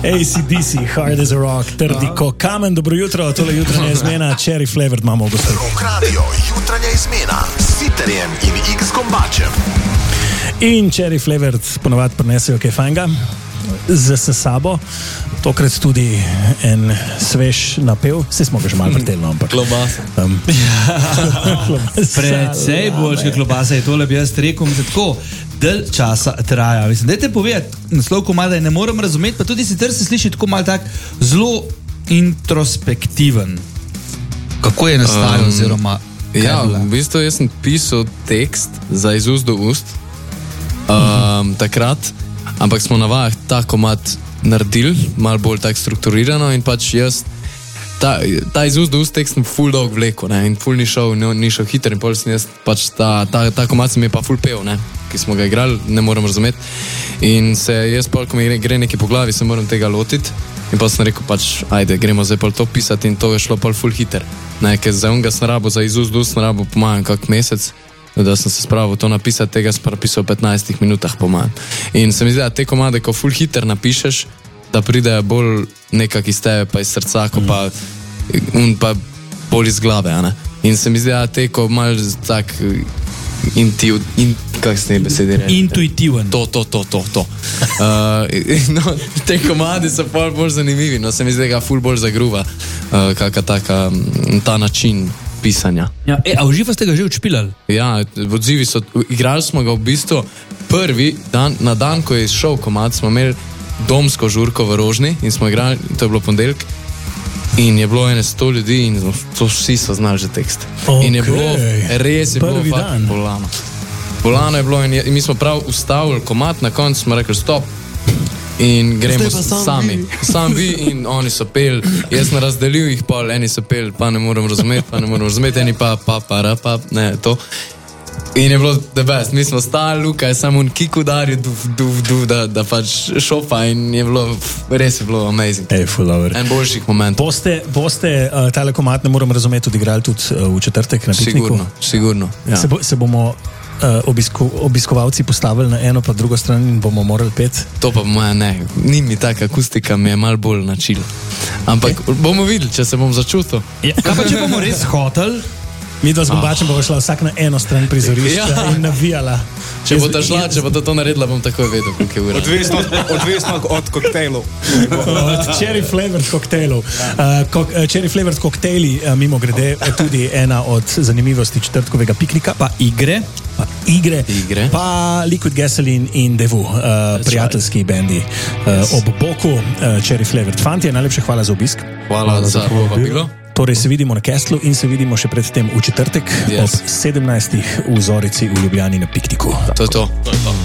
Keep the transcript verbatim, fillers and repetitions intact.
A C D C, Hard as a Rock, trdi ko kamen, dobro jutro, tole jutranja izmena, Cherry Flavored imamo v gostih. Rock Radio, jutranja izmena, s Sitterjem in X Gombačem. In Cherry Flavored ponovadi prinesejo kaj fajnga z sabo, tokrat tudi en svež napev, vse smo ga že malo vrtelno, ampak... Klobasa. Um, Predvsej boljše klobasa je tole, bi jaz rekel, mislim, tako del časa traja. Mislim, dajte povedati, naslov komada ne moram razumeti, pa tudi sicer se sliši tako malo tak zelo introspektiven. Kako je nastajal, um, oziroma... Ja, v bistvu jaz sem pisal tekst za iz ust do ust um, uh-huh. takrat, ampak smo na vajah ta komad naredili, malo bolj tak strukturirano in pač jaz ta, ta iz ust do ust tekst sem full dolg vlekel, ne, in full ni šel, ni, ni šel hiter in pol sem jaz pač ta, ta, ta komad sem je pa full pel, ne, ki smo ga igrali, ne moram razumeti in se jaz pol, ko mi gre nekaj po glavi, se moram tega lotiti in pa sem rekel pač, ajde, gremo zdaj pol to pisati in to je šlo pol full hiter, ne, ker za unga sem rabo, za iz ust do ust sem rabo pomagam kak mesec, da sem se spravil to napisati, tega sem napisal v petnajstih minutah po manj. In se mi zdi, da te komade, ko full hiter napišeš, da pride bolj nekak iz tebe, pa iz srca, ko pa, un pa bolj iz glave, a ne? In se mi zdi, da te, ko malo tak intiu, in, kak se ne besedi reči? Intuitiven. To, to, to, to, to. Uh, no, te komade so bolj, bolj zanimivi, no se mi zdi, da ga full bolj zagruva, uh, kaka taka, ta način pisanja. Ja, e, a v živo ste ga že odšpilali? Ja, odzivi so, igrali smo ga v bistvu prvi dan, na dan, ko je izšel komad, smo imeli domsko žurko v Rožni in smo igrali, to je bilo ponedeljek in je bilo ene sto ljudi in to vsi so znali že tekst. Okay. In je bilo, res je prvi bilo dan. bolano. Bolano je bilo in, je, in mi smo prav ustavili komad, na koncu smo rekli stop in gremo sam sami. Vi. Sam vi in oni so pel, jaz sem razdelil jih pol, eni so pel, pa ne moram razumeti, pa ne moram razumeti, eni pa, pa, pa, ra, pa, ne, to. In je bilo the best, mi smo stali, Luka je samo un kick udaril, duf, duf, duf, da, da pač šopa in je bilo, res je bilo amazing. Ej, full over. En boljših momentov. Boste, boste uh, tale komad, ne moram razumeti, odigrali tudi uh, v četrtek na pikniku? Sigurno, sigurno, ja. Se, bo, se bomo uh, obisko, obiskovalci postavili na eno pa drugo stran in bomo morali peti? To pa moja ne, ni mi taka akustika, mi je malo bolj načil. Ampak e? bomo videli, če se bom začutil. Ja. Kaj pa, če bomo res hotel? Mi dva z Gombačem bomo šla vsak na eno stran prizorišča ja. in navijala. Če bo ta šla, če bo to naredila, bom takoj vedel, koliko je ura. Odvisno, odvisno od koktejlov. Od Cherry Flavored koktejlov. Uh, kok, uh, Cherry Flavored koktejli, uh, mimo grede, tudi ena od zanimivosti četrtkovega piknika. Pa igre. Pa igre. igre. Pa Liquid Gasoline in Devu, uh, prijateljski right. bendi uh, yes. ob boku uh, Cherry Flavored. Fantje, najlepše hvala za obisk. Hvala, hvala za povabilo. Torej se vidimo na Kestlu in se vidimo še predtem v četrtek yes. ob sedemnajstih v Zorici v Ljubljani na pikniku. To je to. to, je to.